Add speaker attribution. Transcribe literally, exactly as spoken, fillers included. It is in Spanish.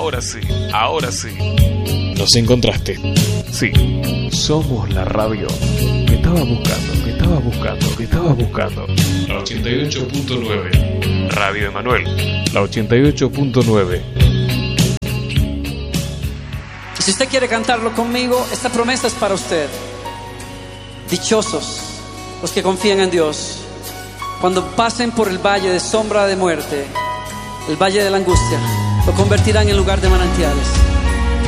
Speaker 1: Ahora sí, ahora sí.
Speaker 2: Nos encontraste.
Speaker 1: Sí, somos la radio que estabas buscando, que estabas buscando, que estabas buscando.
Speaker 2: La ochenta y ocho punto nueve.
Speaker 1: Radio Emanuel, la ochenta y ocho punto nueve.
Speaker 3: Si usted quiere cantarlo conmigo, esta promesa es para usted. Dichosos los que confían en Dios. Cuando pasen por el valle de sombra de muerte, el valle de la angustia, lo convertirán en lugar de manantiales.